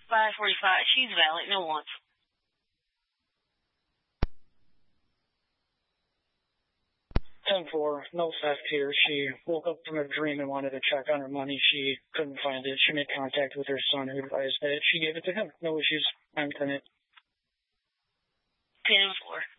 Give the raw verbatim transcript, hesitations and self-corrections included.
five forty-five. She's valid. No wants. ten four. No theft here. She woke up from a dream and wanted to check on her money. She couldn't find it. She made contact with her son, who advised that she gave it to him. No issues. I'm ten. ten four.